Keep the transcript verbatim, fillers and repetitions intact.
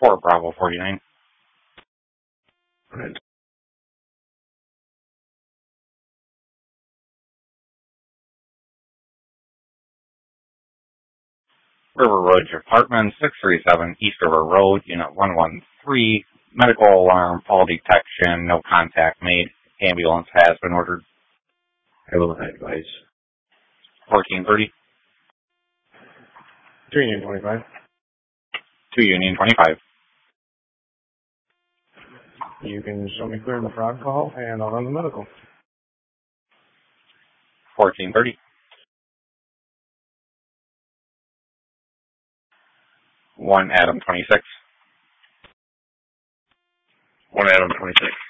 four Bravo forty-nine. Right. River Ridge Apartments, six thirty-seven East River Road, Unit one one three. Medical alarm, fall detection, no contact made. Ambulance has been ordered. I will advise. fourteen thirty. two Union twenty-five. two Union twenty-five. You can show me clear in the frog call, and I'll run the medical. fourteen thirty. one Adam twenty-six. one Adam twenty-six.